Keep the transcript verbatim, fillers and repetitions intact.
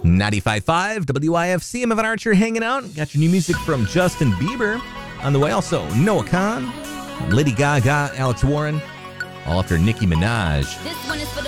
ninety-five point five W I F C. I'm Evan Archer hanging out. Got your new music from Justin Bieber on the way. Also, Noah Khan, Lady Gaga, Alex Warren, all after Nicki Minaj. This one is for the